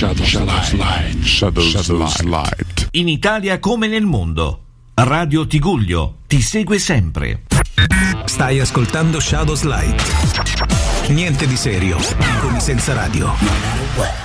Shadows Light. In Italia come nel mondo, Radio Tigullio ti segue sempre. Stai ascoltando Shadows Light. Niente di serio, come senza radio.